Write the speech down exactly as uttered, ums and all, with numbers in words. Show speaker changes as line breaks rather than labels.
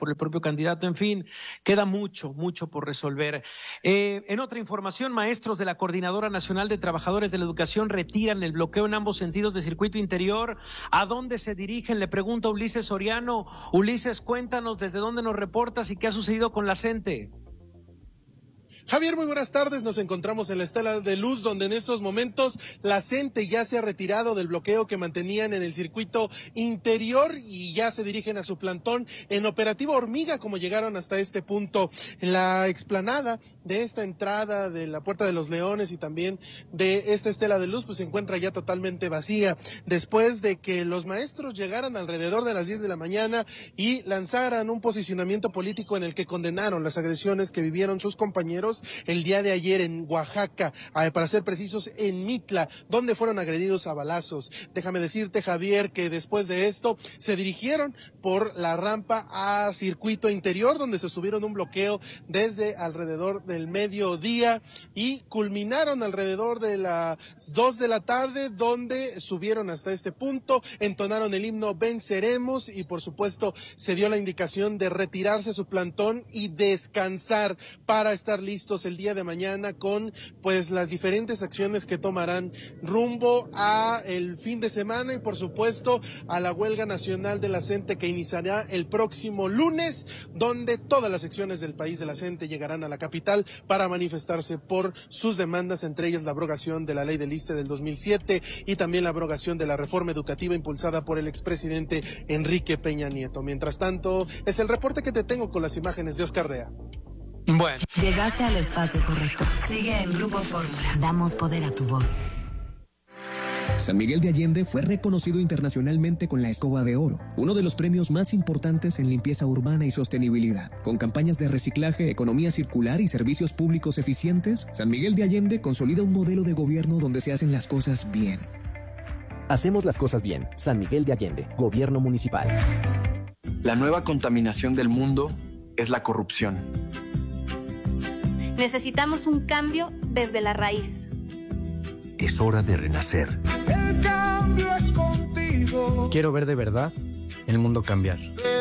por el propio candidato. En fin, queda mucho, mucho por resolver. Eh, en otra información, maestros de la Coordinadora Nacional de Trabajadores de la Educación retiran el bloqueo en ambos sentidos de circuito interior. ¿A dónde se dirigen? Le pregunta Ulises Soriano. Ulises, cuéntanos desde dónde nos reportas y qué ha sucedido con la CENTE.
Javier, muy buenas tardes. Nos encontramos en la Estela de Luz, donde en estos momentos la CENTE ya se ha retirado del bloqueo que mantenían en el circuito interior y ya se dirigen a su plantón en operativo hormiga, como llegaron hasta este punto. La explanada de esta entrada de la Puerta de los Leones y también de esta Estela de Luz, pues se encuentra ya totalmente vacía, después de que los maestros llegaran alrededor de las diez de la mañana y lanzaran un posicionamiento político en el que condenaron las agresiones que vivieron sus compañeros el día de ayer en Oaxaca, para ser precisos en Mitla, donde fueron agredidos a balazos. Déjame decirte, Javier, que después de esto se dirigieron por la rampa a circuito interior, donde se estuvieron un bloqueo desde alrededor del mediodía y culminaron alrededor de las dos de la tarde, donde subieron hasta este punto, entonaron el himno Venceremos y por supuesto se dio la indicación de retirarse a su plantón y descansar para estar listos el día de mañana con pues las diferentes acciones que tomarán rumbo a el fin de semana y por supuesto a la huelga nacional de la CENTE que iniciará el próximo lunes, donde todas las secciones del país de la CENTE llegarán a la capital para manifestarse por sus demandas, entre ellas la abrogación de la ley del ISSSTE del dos mil siete y también la abrogación de la reforma educativa impulsada por el expresidente Enrique Peña Nieto. Mientras tanto, es el reporte que te tengo con las imágenes de Oscar Rea.
Bueno.
Llegaste al espacio correcto. Sigue en Grupo Fórmula. Damos poder a tu voz.
San Miguel de Allende fue reconocido internacionalmente con la Escoba de Oro, uno de los premios más importantes en limpieza urbana y sostenibilidad. Con campañas de reciclaje, economía circular y servicios públicos eficientes, San Miguel de Allende consolida un modelo de gobierno donde se hacen las cosas bien.
Hacemos las cosas bien. San Miguel de Allende, Gobierno Municipal.
La nueva contaminación del mundo es la corrupción.
Necesitamos un cambio desde la raíz.
Es hora de renacer.
El cambio es contigo.
Quiero ver de verdad el mundo cambiar.